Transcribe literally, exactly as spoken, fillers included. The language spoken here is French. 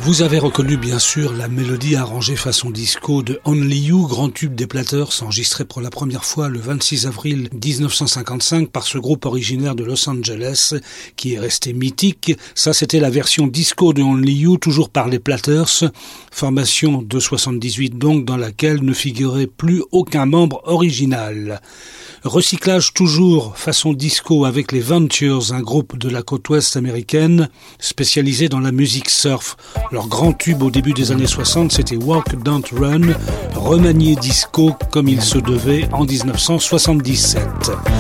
Vous avez reconnu bien sûr la mélodie arrangée façon disco de Only You, grand tube des Platters, enregistré pour la première fois le vingt-six avril dix-neuf cent cinquante-cinq par ce groupe originaire de Los Angeles qui est resté mythique. Ça, c'était la version disco de Only You, toujours par les Platters, formation de soixante-dix-huit donc, dans laquelle ne figurait plus aucun membre original. Recyclage toujours façon disco avec les Ventures, un groupe de la côte ouest américaine spécialisé dans la musique surf. Leur grand tube au début des années soixante, c'était Walk Don't Run, remanié disco comme il se devait en dix-neuf cent soixante-dix-sept.